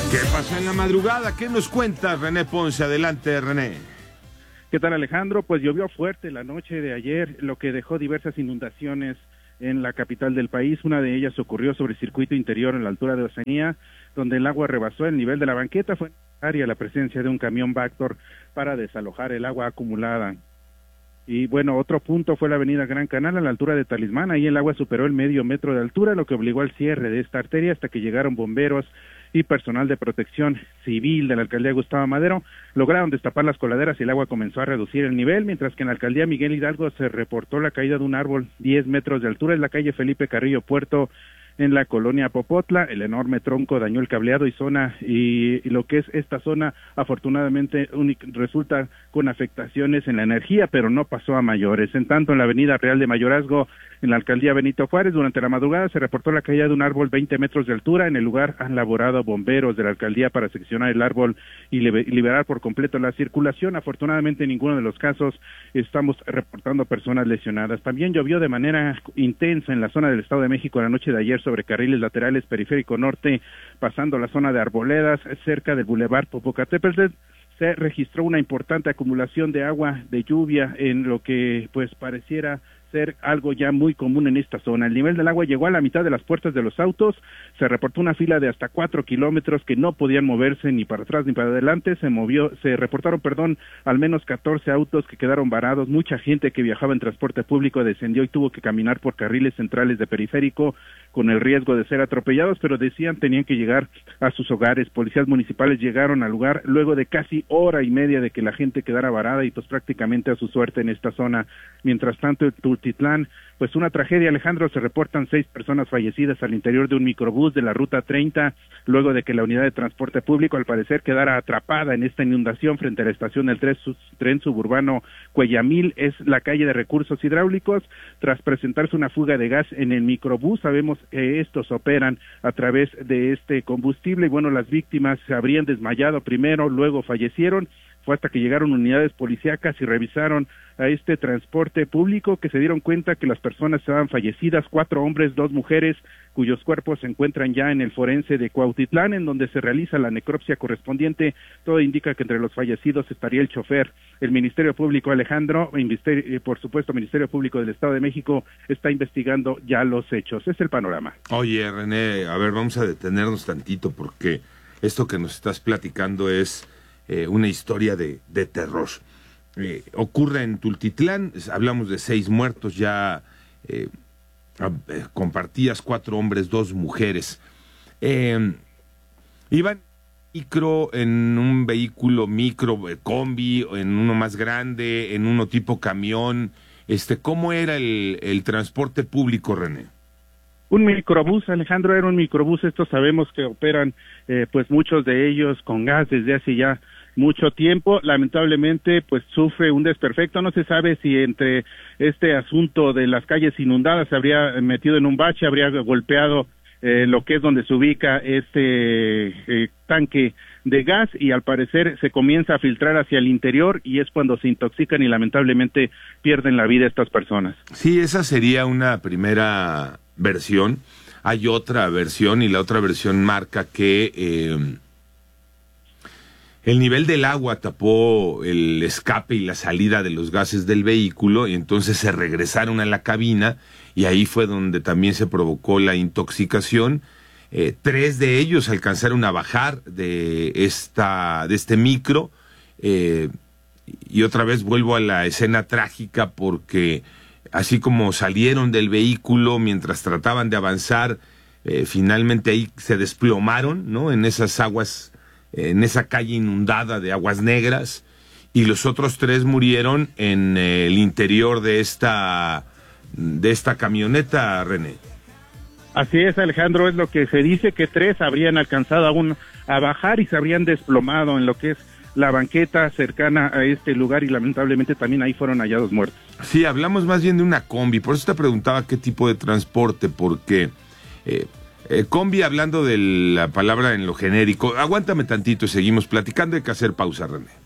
¿Qué pasó en la madrugada? ¿Qué nos cuenta René Ponce? Adelante, René. ¿Qué tal, Alejandro? Pues llovió fuerte la noche de ayer, lo que dejó diversas inundaciones en la capital del país. Una de ellas ocurrió sobre el circuito interior en la altura de Oceanía, donde el agua rebasó el nivel de la banqueta. Fue necesaria la presencia de un camión Vactor para desalojar el agua acumulada. Y bueno, otro punto fue la avenida Gran Canal a la altura de Talismán. Ahí el agua superó el medio metro de altura, lo que obligó al cierre de esta arteria hasta que llegaron bomberos y personal de protección civil de la alcaldía Gustavo Madero. Lograron destapar las coladeras y el agua comenzó a reducir el nivel, mientras que en la alcaldía Miguel Hidalgo se reportó la caída de un árbol 10 metros de altura en la calle Felipe Carrillo Puerto, en la colonia Popotla. El enorme tronco dañó el cableado y lo que es esta zona, afortunadamente resulta con afectaciones en la energía, pero no pasó a mayores. En tanto, en la avenida Real de Mayorazgo, en la alcaldía Benito Juárez, durante la madrugada se reportó la caída de un árbol 20 metros de altura. En el lugar han laborado bomberos de la alcaldía para seccionar el árbol y liberar por completo la circulación. Afortunadamente, en ninguno de los casos estamos reportando personas lesionadas. También llovió de manera intensa en la zona del Estado de México la noche de ayer sobre carriles laterales Periférico Norte, pasando la zona de Arboledas, cerca del Boulevard Popocatépetl. Se registró una importante acumulación de agua de lluvia en lo que pues pareciera ser algo ya muy común en esta zona. El nivel del agua llegó a la mitad de las puertas de los autos, se reportó una fila de hasta 4 kilómetros que no podían moverse ni para atrás ni para adelante. Se reportaron al menos 14 autos que quedaron varados. Mucha gente que viajaba en transporte público descendió y tuvo que caminar por carriles centrales de periférico con el riesgo de ser atropellados, pero decían tenían que llegar a sus hogares. Policías municipales llegaron al lugar luego de casi hora y media de que la gente quedara varada y pues prácticamente a su suerte en esta zona. Mientras tanto, en Tultitlán, pues una tragedia, Alejandro. Se reportan 6 personas fallecidas al interior de un microbús de la ruta 30, luego de que la unidad de transporte público al parecer quedara atrapada en esta inundación frente a la estación del tren suburbano Cuellamil. Es la calle de recursos hidráulicos. Tras presentarse una fuga de gas en el microbús, sabemos que estos operan a través de este combustible y bueno, las víctimas se habrían desmayado primero, luego fallecieron. Fue hasta que llegaron unidades policíacas y revisaron a este transporte público que se dieron cuenta que las personas estaban fallecidas, 4 hombres, 2 mujeres, cuyos cuerpos se encuentran ya en el forense de Cuautitlán, en donde se realiza la necropsia correspondiente. Todo indica que entre los fallecidos estaría el chofer. El Ministerio Público, Alejandro, por supuesto, Ministerio Público del Estado de México, está investigando ya los hechos. Es el panorama. Oye, René, a ver, vamos a detenernos tantito porque esto que nos estás platicando es una historia de terror. Ocurre en Tultitlán, hablamos de 6 muertos, ya compartías 4 hombres, 2 mujeres. Iban en un vehículo micro, combi, en uno más grande, en uno tipo camión. ¿Cómo era el transporte público, René? Un microbús, Alejandro, era un microbús. Estos sabemos que operan, pues muchos de ellos con gas desde hace ya mucho tiempo. Lamentablemente, pues sufre un desperfecto. No se sabe si entre este asunto de las calles inundadas se habría metido en un bache, habría golpeado lo que es donde se ubica este tanque de gas, y al parecer se comienza a filtrar hacia el interior y es cuando se intoxican y lamentablemente pierden la vida estas personas. Sí, esa sería una primera versión. Hay otra versión y la otra versión marca que el nivel del agua tapó el escape y la salida de los gases del vehículo y entonces se regresaron a la cabina y ahí fue donde también se provocó la intoxicación. 3 de ellos alcanzaron a bajar de este micro y otra vez vuelvo a la escena trágica porque así como salieron del vehículo mientras trataban de avanzar, finalmente ahí se desplomaron, ¿no? En esas aguas, en esa calle inundada de aguas negras, y los otros 3 murieron en el interior de esta camioneta, René. Así es, Alejandro, es lo que se dice, que 3 habrían alcanzado aún a bajar y se habrían desplomado en lo que es la banqueta cercana a este lugar, y lamentablemente también ahí fueron hallados muertos. Sí, hablamos más bien de una combi, por eso te preguntaba qué tipo de transporte, porque combi, hablando de la palabra en lo genérico. Aguántame tantito y seguimos platicando, hay que hacer pausa, René.